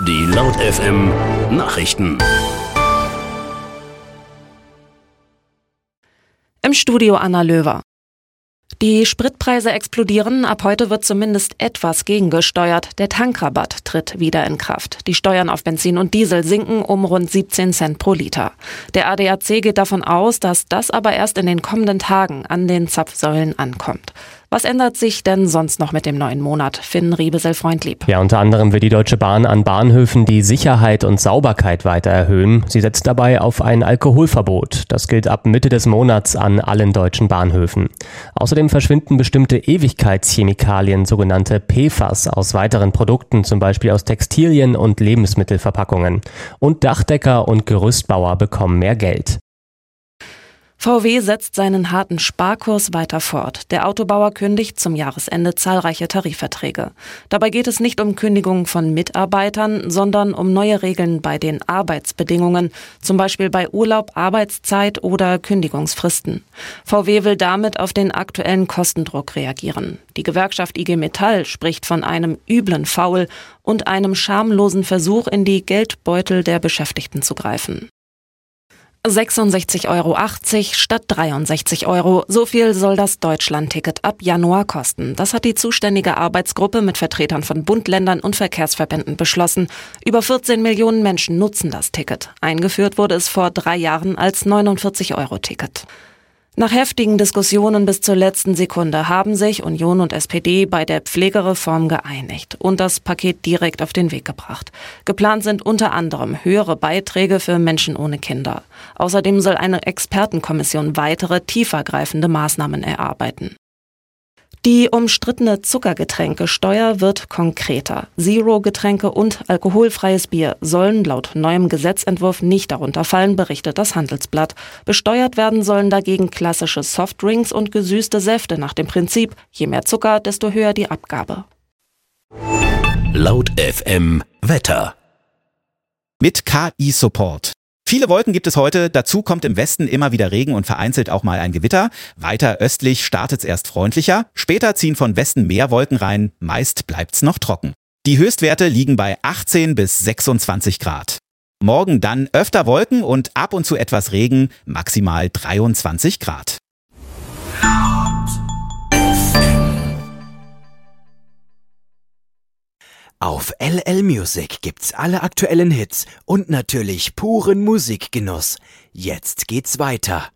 Die Laut FM Nachrichten. Im Studio Anna Löwer. Die Spritpreise explodieren, ab heute wird zumindest etwas gegengesteuert. Der Tankrabatt tritt wieder in Kraft. Die Steuern auf Benzin und Diesel sinken um rund 17 Cent pro Liter. Der ADAC geht davon aus, dass das aber erst in den kommenden Tagen an den Zapfsäulen ankommt. Was ändert sich denn sonst noch mit dem neuen Monat? Finn Riebesel-Freundlieb. Ja, unter anderem will die Deutsche Bahn an Bahnhöfen die Sicherheit und Sauberkeit weiter erhöhen. Sie setzt dabei auf ein Alkoholverbot. Das gilt ab Mitte des Monats an allen deutschen Bahnhöfen. Außerdem verschwinden bestimmte Ewigkeitschemikalien, sogenannte PFAS, aus weiteren Produkten, zum Beispiel aus Textilien und Lebensmittelverpackungen. Und Dachdecker und Gerüstbauer bekommen mehr Geld. VW setzt seinen harten Sparkurs weiter fort. Der Autobauer kündigt zum Jahresende zahlreiche Tarifverträge. Dabei geht es nicht um Kündigungen von Mitarbeitern, sondern um neue Regeln bei den Arbeitsbedingungen, zum Beispiel bei Urlaub, Arbeitszeit oder Kündigungsfristen. VW will damit auf den aktuellen Kostendruck reagieren. Die Gewerkschaft IG Metall spricht von einem üblen Faul und einem schamlosen Versuch, in die Geldbeutel der Beschäftigten zu greifen. 66,80 € statt 63 €. So viel soll das Deutschlandticket ab Januar kosten. Das hat die zuständige Arbeitsgruppe mit Vertretern von Bund, Ländern und Verkehrsverbänden beschlossen. Über 14 Millionen Menschen nutzen das Ticket. Eingeführt wurde es vor 3 Jahren als 49-€-Ticket. Nach heftigen Diskussionen bis zur letzten Sekunde haben sich Union und SPD bei der Pflegereform geeinigt und das Paket direkt auf den Weg gebracht. Geplant sind unter anderem höhere Beiträge für Menschen ohne Kinder. Außerdem soll eine Expertenkommission weitere, tiefergreifende Maßnahmen erarbeiten. Die umstrittene Zuckergetränkesteuer wird konkreter. Zero-Getränke und alkoholfreies Bier sollen laut neuem Gesetzentwurf nicht darunter fallen, berichtet das Handelsblatt. Besteuert werden sollen dagegen klassische Softdrinks und gesüßte Säfte nach dem Prinzip, je mehr Zucker, desto höher die Abgabe. Laut FM Wetter. Mit KI-Support. Viele Wolken gibt es heute, dazu kommt im Westen immer wieder Regen und vereinzelt auch mal ein Gewitter. Weiter östlich startet es erst freundlicher, später ziehen von Westen mehr Wolken rein, meist bleibt's noch trocken. Die Höchstwerte liegen bei 18 bis 26 Grad. Morgen dann öfter Wolken und ab und zu etwas Regen, maximal 23 Grad. Auf LL Music gibt's alle aktuellen Hits und natürlich puren Musikgenuss. Jetzt geht's weiter.